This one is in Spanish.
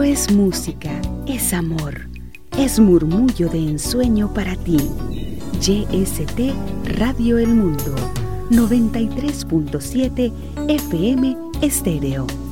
es música, es amor, es murmullo de ensueño para ti. YST Radio El Mundo, 93.7 FM Estéreo.